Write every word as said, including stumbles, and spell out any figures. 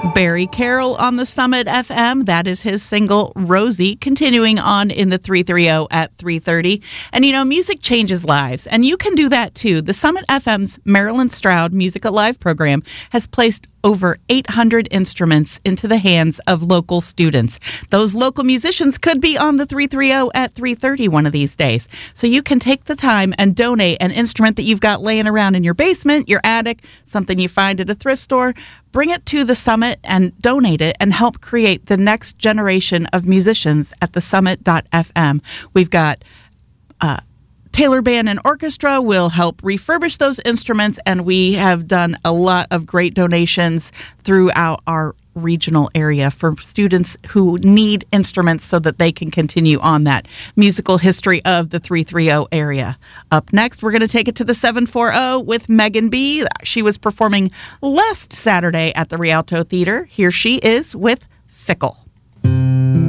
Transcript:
Barry Carroll on the Summit F M. That is his single, Rosie, continuing on in the three thirty at three thirty. And, you know, music changes lives, and you can do that, too. The Summit F M's Marilyn Stroud Music Alive program has placed over eight hundred instruments into the hands of local students. Those local musicians could be on the three thirty at three thirty one of these days. So you can take the time and donate an instrument that you've got laying around in your basement, your attic, something you find at a thrift store. Bring it to the Summit and donate it and help create the next generation of musicians at the summit dot f m. We've got uh, Taylor Band and Orchestra will help refurbish those instruments, and we have done a lot of great donations throughout our regional area for students who need instruments so that they can continue on that musical history of the three thirty area. Up next, we're going to take it to the seven forty with Megan B. She was performing last Saturday at the Rialto Theater. Here she is with Fickle.